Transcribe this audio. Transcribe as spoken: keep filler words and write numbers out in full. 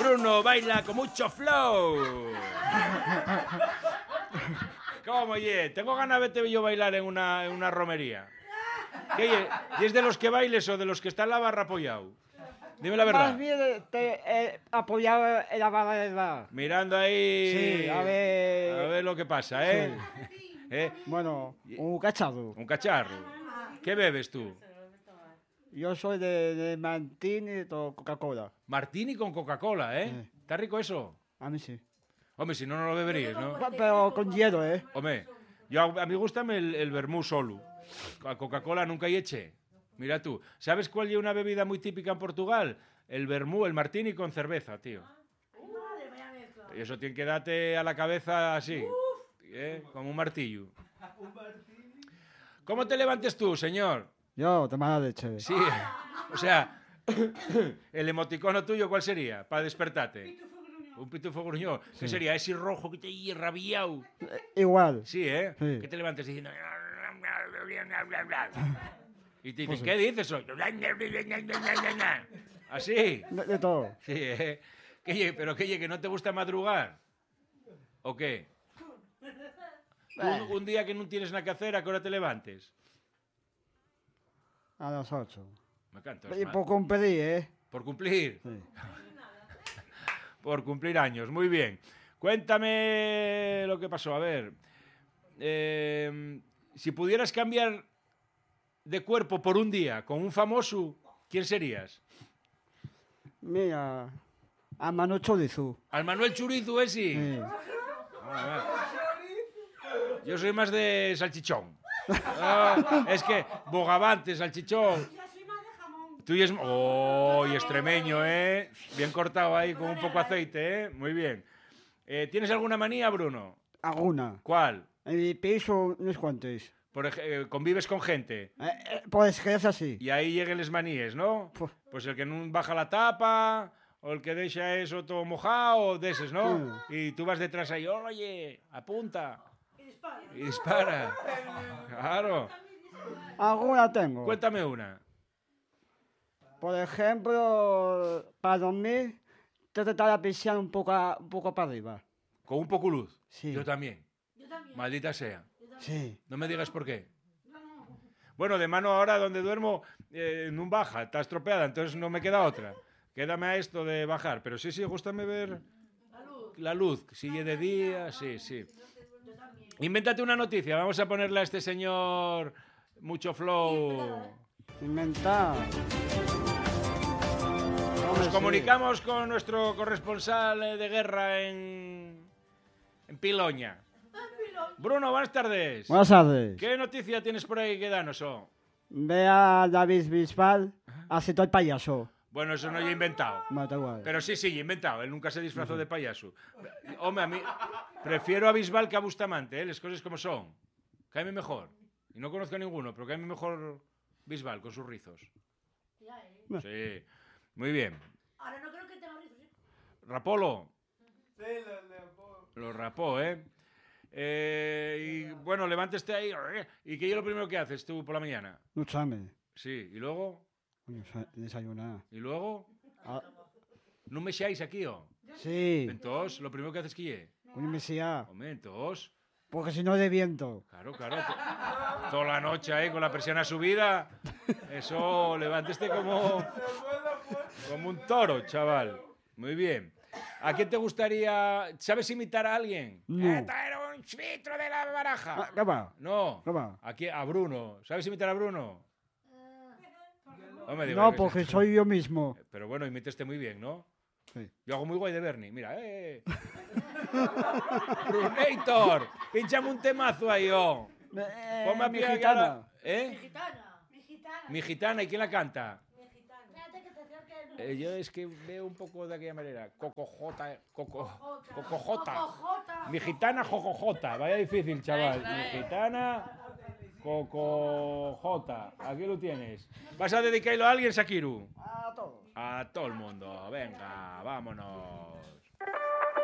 Bruno baila con mucho flow. ¿Cómo, ye? Tengo ganas de verte yo bailar en una, en una romería. ¿Qué, ye? ¿Y es de los que bailes o de los que está en la barra apoyado? Dime la verdad. Más bien te, eh, apoyado en la barra del bar. Mirando ahí... Sí, a ver... A ver lo que pasa, ¿eh? Sí. ¿Eh? Bueno, un cacharro. Un cacharro. ¿Qué bebes tú? Yo soy de, de Martini con Coca-Cola. Martini con Coca-Cola, ¿eh? Sí. ¿Está rico eso? A mí sí. Hombre, si no, no lo beberías, ¿no? Pero con hielo, ¿eh? Hombre, yo, a mí gustame el, el vermú solo. A Coca-Cola nunca hay eche. Mira tú. ¿Sabes cuál es una bebida muy típica en Portugal? El vermú, el martini con cerveza, tío. Y eso tiene que darte a la cabeza así, ¿eh? Como un martillo. ¿Cómo te levantes tú, señor? Yo, de mala leche. Sí, o sea, el emoticono tuyo, ¿cuál sería para despertarte? Un pitufo gruñón. ¿Qué Sí. sería? Ese rojo que te hay rabiado. Eh, igual. Sí, ¿eh? Sí. Que te levantes diciendo... Y te dicen, Pues sí. ¿qué dices hoy? ¿Así? De, de todo. Sí, ¿eh? ¿Qué, ye- ¿Pero qué, ye, que no te gusta madrugar? ¿O qué? Tú Un, un día que no tienes nada que hacer, ¿a qué hora te levantes? A las ocho. Me canto. Y por cumplir, ¿eh? Por cumplir. Sí. Por cumplir años. Muy bien. Cuéntame lo que pasó. A ver. Eh, si pudieras cambiar de cuerpo por un día con un famoso, ¿quién serías? Mira, a Manu Chorizo. ¿Al Manuel Churizo ese? Sí. A ver. Yo soy más de salchichón. Ah, es que bogavante, salchichón. Tú y es... ¡Oh! Y extremeño, ¿eh? Bien cortado ahí con un poco de aceite, ¿eh? Muy bien. Eh, ¿Tienes alguna manía, Bruno? Alguna. ¿Cuál? En mi piso, unos cuantos. Por ej- eh, convives con gente Eh, eh, pues que es así. y ahí lleguen les maníes, ¿no? Pues, Pues el que no baja la tapa o el que deja eso todo mojado, de esos, ¿no? Mm. Y tú vas detrás ahí, oye, apunta. Y dispara. Claro. alguna tengo. Cuéntame una. Por ejemplo, para dormir, te tratar de pisar un poco, a- un poco para arriba. Con un poco luz. Sí. Yo también. Maldita sea. Sí. No me digas por qué. Bueno, de mano ahora donde duermo eh, no baja, está estropeada, entonces no me queda otra. Quédame a esto de bajar. Pero sí, sí, gústame ver la luz. Si es de día, sí, sí. Invéntate una noticia. Vamos a ponerle a este señor mucho flow. Inventar. Nos Hombre, sí. comunicamos con nuestro corresponsal eh, de guerra en, en Piloña. Bruno, buenas tardes. Buenas tardes. ¿Qué noticia tienes por ahí que danos? Oh? Ve a David Bisbal, hace todo el payaso. Bueno, eso no lo he inventado. No, da igual. Pero sí, sí, he inventado. Él nunca se disfrazó de payaso. Hombre, a mí prefiero a Bisbal que a Bustamante, ¿eh? Las cosas como son. Cáeme mejor. Y no conozco a ninguno, pero cáeme mejor Bisbal con sus rizos. Sí, muy bien. Ahora no creo que tenga rizos, ¿eh? Rapolo. Sí, lo, lo, Lo rapó, ¿eh? Eh, y bueno, levántese ahí. ¿Y qué es lo primero que haces tú por la mañana? Ducharme. Sí, ¿y luego? Coño, sa- desayunar. ¿Y luego? Ah, ¿No me seáis aquí, o? sí. Entonces, lo primero que haces que es. Coño, me decía. Hombre, entonces... Porque si no de viento. Claro, claro. to- Toda la noche ahí con la persiana subida. Eso, levántese como... Como un toro, chaval. Muy bien. ¿A quién te gustaría... ¿Sabes imitar a alguien? No. Eh, traer un chvitro de la baraja. Ah, ¿Qué va? No. ¿Qué va? ¿A, quién? A Bruno. ¿Sabes imitar a Bruno? Hombre, digo, No, que- porque soy yo mismo. Pero bueno, imíteste muy bien, ¿no? Sí. Yo hago muy guay de Bernie. Mira, eh. Brunator, pinchame un temazo ahí, oh. Eh, Ponme a mi pie aquí gitana. ahora. ¿Eh? Gitana. Mi gitana. Mi gitana, ¿y quién la canta? Mi gitana. Espérate que te acerques. Eh, yo es que veo un poco de aquella manera. Cocojota, coco, cocojota. Cocojota. Mi gitana, jojojota. Vaya difícil, chaval. Mi gitana, cocojota. Aquí lo tienes. ¿Vas a dedicarlo a alguien, Sakiru? A todos. A todo el mundo. Venga, vámonos.